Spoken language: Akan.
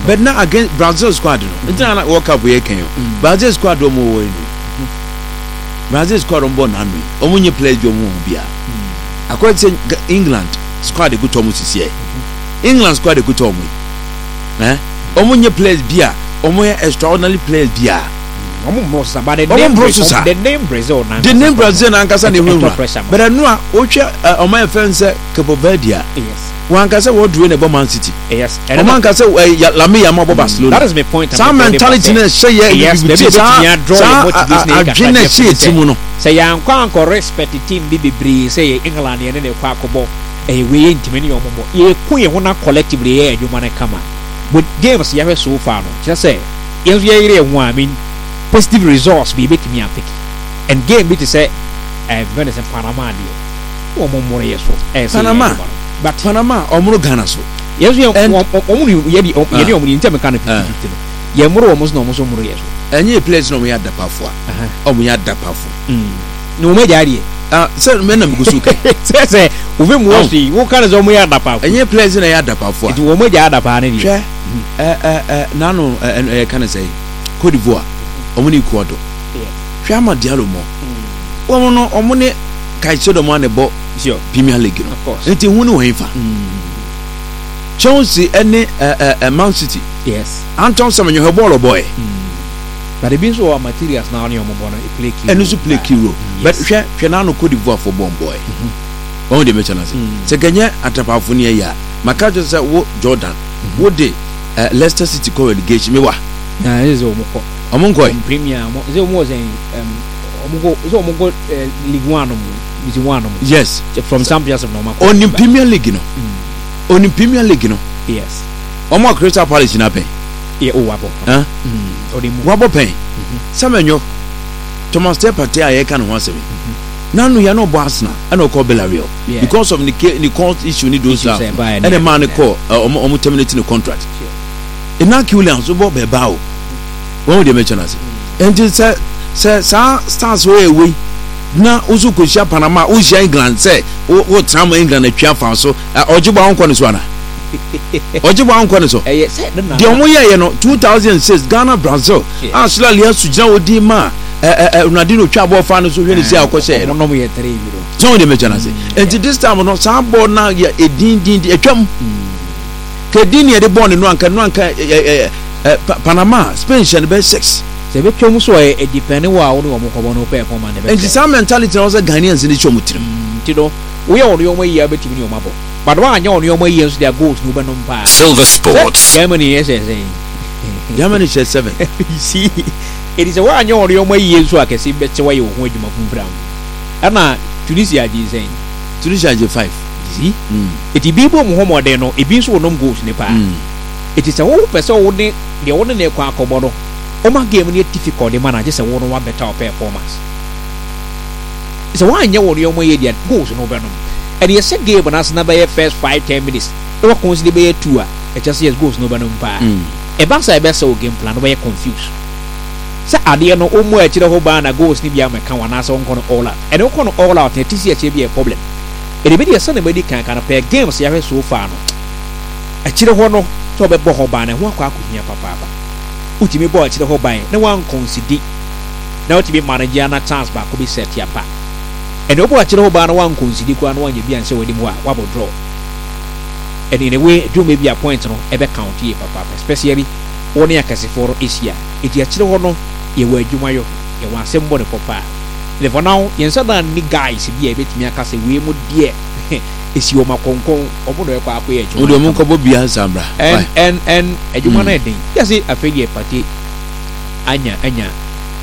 but now against Brazil squad no ntina na World Cup we can Brazil squad o mo we Brazil squad on born anu omunye players jo mu bia according to England squad go to mu sisi England squad go to mu omunye players bia omunye extraordinary players bia the name Brazil na ankasa ne hurura but anu a otwa oman fense Cape Verde yes one can say what do in Man City yes and man can say Lamia Mobo Barcelona that is my point some mentality na say yes say ya nkwa respect team bibiri say England ye ne kwa kobo we ntimi ne omomo ye ku ye ho na collectively ye adwuma na kama but games ya so far no just say yes ye ire ho I mean positive results be make me pick and game bit say Venice Panama dey omomo ye so Panama but Panama omuro Ghana so yes ye omuro ye di omuro ntem kan na ye muro omo so omuro ye so enye place no we ada pafo omo ya ada pafo no me jari say me na mgusu kai say we mu osi wo kan zo omo ya ada pafo enye place na ya ada pafo it wo mo ja ada pa na di nano kan say Cote d'Ivoire omo ni kuodo hwe ama dialo mo omo ne kai chodo mo na bo Premier League no of course enti hu ni wen fa Chelsea any Man City yes Anton Semenyo he ball boy but the beans or materials now on your mobile play key and also play key role but hwe na no Cote d'Ivoire for bomb boy on the mention say Kenya atapafo ne ya makajo say wo Jordan wo de Leicester City co relegation me wa na is omonko premier is omo say omongo League 1 yes from champions of normal on in Premier League no on in Premier League no yes omo Crystal Palace na pen e o wabo wabo pen Semenyo Thomas Partey aye kan ho asem nanu ya no bo Arsenal and call Villarreal because of the court issue ni those and the man call omo terminating the contract Inaki Williams so bo be ba o won dey mention as and say stars way na uzu ko sia Panama o sia England say o tram England atwa fa so ojibo anko ne so ana ojibo anko ne so de omo ye no 2006 Ghana Brazil Australia sujina odi ma Ronaldinho twa ball fa no so hwe ne sia akose no mo ye 3 euro so de mention as and this time no sa ball na ye edin atwam kedin ye de ball no anka Panama Spain shen be 6 se be twom so e depend wa wo no mo ko no performance be and some mentality no say Ghanaians ni twom tirim ti do wo ye ono yomo yi abetimi ni omabo but wa anya ono yomo yi so their goals no be no mpa Silver Sports Germany yes Germany share 7 you see it is wa anya ono yomo yi so akese be che wa ye wo ho adwuma funfura ana Tunisia ji say Tunisia ji 5 see it be bo mo ho mo de no e bi so no goals ne pa it is a wo person wo ne de wo ne kwa akobo no Oma game ni difficult the manager say won one better performance. It's a one year you mo ye goals no benom. And you say game na na be first 5-10 minutes. We consider be 2 it just yes goals no benom pa. E ba say be say game plan we confused. Say ade no o mo a kire ho ba na goals ni bia meka wana say won kono all out. And won kono all out it is here be a problem. E be dey say na be kan pair games ya hwe so far no. A kire ho no to be bo ho ba na ho akwa akunya papa. Utimi boy chile ho ban na wan consider na utimi manager na chance ba ko be set ya pa and obo chile ho ban na wan consider ko na wan ye bia nse wadi mu a wa bo draw and in a way do maybe a point no e be count ye papa especially woni akaseforo Asia it ya chile ho no ye wa adwuma yo ye wa sembo ne papa le for now ye nsa dan ni guys bi e betimi akase we mu de esi o makonkon obo do e kwa akọ ye adwuma odo mu ko bo bia sambra and adwuma na edin yes afedi e party anya